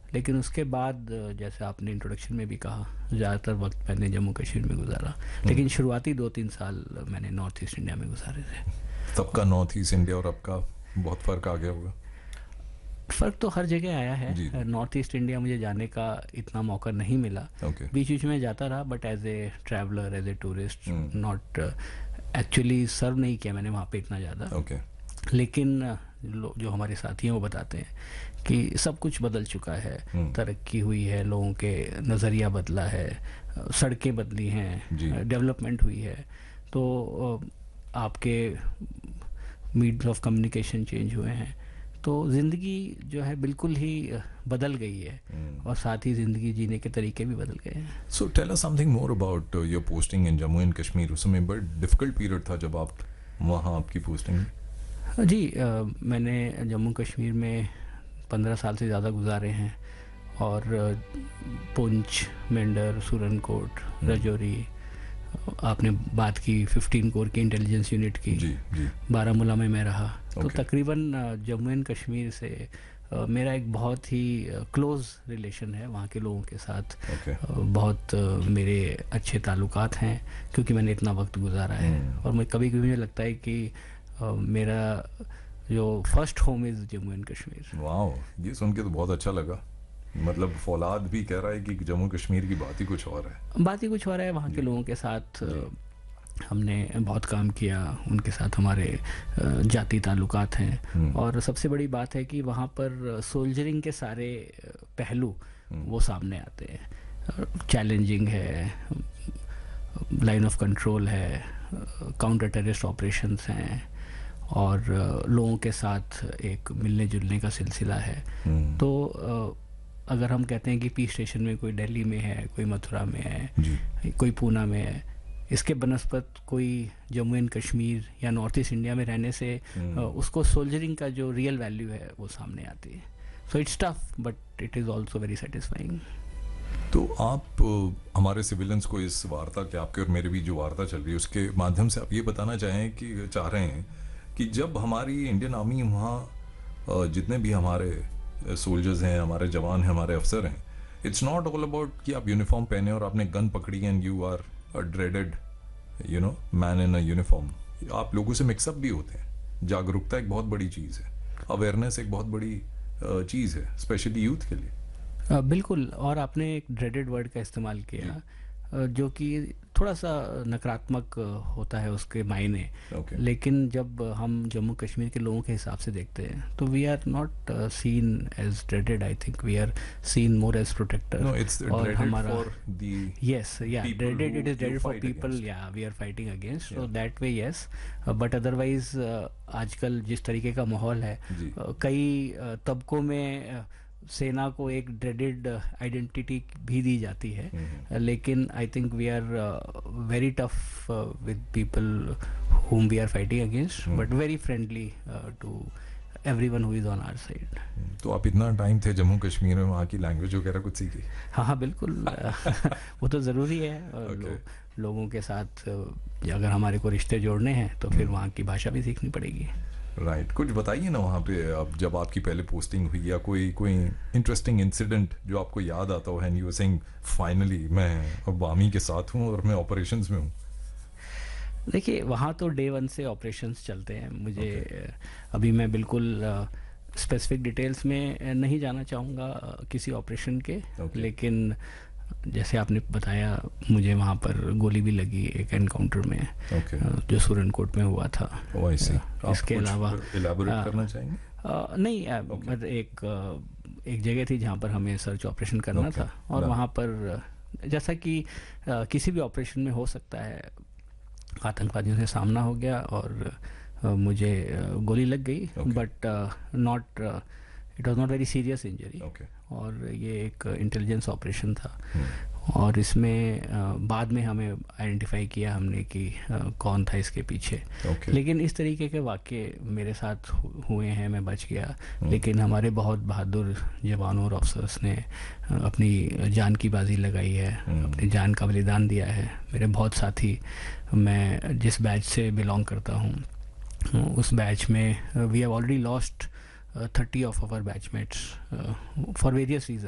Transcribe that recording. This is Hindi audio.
लेकिन उसके बाद जैसे आपने इंट्रोडक्शन में भी कहा, ज़्यादातर वक्त मैंने जम्मू कश्मीर में गुजारा, लेकिन शुरुआती 2-3 साल मैंने नॉर्थ ईस्ट इंडिया में गुजारे थे। तब का नॉर्थ ईस्ट इंडिया और अब का बहुत फ़र्क आ गया होगा। फ़र्क तो हर जगह आया जी है। नॉर्थ ईस्ट इंडिया मुझे जाने का इतना मौका नहीं मिला, ओके बीच बीच में जाता रहा, but as a traveller, as a tourist, not actually सर्व नहीं किया मैंने वहाँ पे इतना ज़्यादा। ओके लेकिन जो हमारे साथी हैं वो बताते हैं कि सब कुछ बदल चुका है, तरक्की हुई है, लोगों के नज़रिया बदला है, सड़कें बदली जी। हैं, डेवलपमेंट हुई है, तो आपके मीड्स ऑफ कम्युनिकेशन चेंज हुए हैं, तो ज़िंदगी जो है बिल्कुल ही बदल गई है, और साथ ही ज़िंदगी जीने के तरीके भी बदल गए हैं। So tell us something more about your posting in Jammu and Kashmir. उस समय बड़ा डिफिकल्ट पीरियड था जब आप वहाँ आपकी पोस्टिंग। जी, मैंने जम्मू कश्मीर में 15 साल से ज़्यादा गुजारे हैं, और पुंछ, मेंढर, सुरनकोट, राजौरी, आपने बात की 15 कोर की इंटेलिजेंस यूनिट की, जी जी बारामूला में मैं रहा, तो Okay. तकरीबन जम्मू एंड कश्मीर से मेरा एक बहुत ही क्लोज़ रिलेशन है वहाँ के लोगों के साथ। Okay. बहुत मेरे अच्छे ताल्लुकात हैं, क्योंकि मैंने इतना वक्त गुजारा है, और मैं कभी कभी मुझे लगता है कि मेरा जो first home is Jammu and Kashmir. Wow, ये सुन के तो बहुत अच्छा लगा। मतलब फौलाद भी कह रहा है कि जम्मू कश्मीर की बात ही कुछ और है। बात ही कुछ हो रहा है वहाँ के लोगों के साथ। हमने बहुत काम किया उनके साथ, हमारे जाति ताल्लुकात हैं, और सबसे बड़ी बात है कि वहाँ पर सोल्जरिंग के सारे पहलू वो सामने आते हैं। चैलेंजिंग है, लाइन ऑफ कंट्रोल है, काउंटर टेररिस्ट ऑपरेशंस हैं, और लोगों के साथ एक मिलने जुलने का सिलसिला है। तो अगर हम कहते हैं कि पीस स्टेशन में कोई दिल्ली में है, कोई मथुरा में है, जी कोई पूना में है, इसके बनस्पत कोई जम्मू एंड कश्मीर या नॉर्थ ईस्ट इंडिया में रहने से उसको सोल्जरिंग का जो रियल वैल्यू है वो सामने आती है। So it's tough, but it is also very satisfying. तो आप हमारे सिविलियंस को इस वार्ता के, आपके और मेरे बीच जो वार्ता चल रही है उसके माध्यम से आप ये बताना चाह रहे हैं कि जब हमारी इंडियन आर्मी वहाँ जितने भी हमारे सोल्जर्स हैं, हमारे जवान हैं, हमारे अफसर हैं, इट्स नॉट ऑल अबाउट कि आप यूनिफॉर्म पहने और आपने गन पकड़ी and you are a dreaded man in a uniform. आप लोगों से मिक्सअप भी होते हैं। जागरूकता एक बहुत बड़ी चीज़ है, अवेयरनेस एक बहुत बड़ी चीज़ है, स्पेशली यूथ के लिए। बिल्कुल, और आपने एक ड्रेडेड वर्ड का इस्तेमाल किया, जो कि थोड़ा सा नकारात्मक होता है उसके मायने। Okay. लेकिन जब हम जम्मू कश्मीर के लोगों के हिसाब से देखते हैं तो we are not seen as dreaded, I think we are seen more as protector. No, it's dreaded for the yes, yeah, people dreaded, who it is you dreaded for fight people, against. yeah, we are fighting against, so Yeah. that way yes, but otherwise आजकल जिस तरीके का माहौल है, जी। कई तबकों में सेना को एक ड्रेडेड आइडेंटिटी भी दी जाती है, लेकिन I think we are very tough with people whom we are fighting against, but very friendly to everyone who is on our side. तो आप इतना टाइम थे जम्मू कश्मीर में, वहाँ की लैंग्वेज वगैरह कुछ सीखी? हाँ बिल्कुल, वो तो ज़रूरी है। Okay. लोगों के साथ अगर हमारे को रिश्ते जोड़ने हैं तो फिर वहाँ की भाषा भी सीखनी पड़ेगी। राइट, कुछ बताइए ना वहाँ पे अब जब आपकी पहले पोस्टिंग हुई, या कोई इंटरेस्टिंग इंसिडेंट जो आपको याद आता हो, and you are saying finally मैं अब आर्मी के साथ हूँ और मैं ऑपरेशंस में हूँ। देखिए, वहाँ तो डे 1 से ऑपरेशंस चलते हैं। मुझे अभी मैं बिल्कुल स्पेसिफिक डिटेल्स में नहीं जाना चाहूँगा किसी ऑपरेशन के, लेकिन जैसे आपने बताया मुझे वहाँ पर गोली भी लगी एक एनकाउंटर में, जो सुरनकोट में हुआ था। इसके अलावा इलैबोरेट करना चाहेंगे? नहीं, मतलब एक जगह थी जहाँ पर हमें सर्च ऑपरेशन करना था, और वहाँ पर जैसा कि किसी भी ऑपरेशन में हो सकता है, आतंकवादियों से सामना हो गया और मुझे गोली लग गई, but it was not very serious injury. और ये एक इंटेलिजेंस ऑपरेशन था, और इसमें बाद में हमें आइडेंटिफाई किया हमने कि कौन था इसके पीछे। लेकिन इस तरीके के वाक़े मेरे साथ हुए हैं, मैं बच गया, लेकिन हमारे बहुत बहादुर जवानों और अफसर्स ने अपनी जान की बाजी लगाई है, अपनी जान का बलिदान दिया है। मेरे बहुत साथी, मैं जिस बैच से बिलोंग करता हूँ उस बैच में we have already lost 30 of our batchmates for various reasons.